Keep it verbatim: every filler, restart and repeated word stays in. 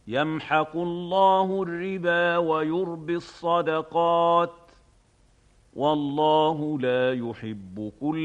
يمحق الله الربا ويربي الصدقات والله لا يحب كل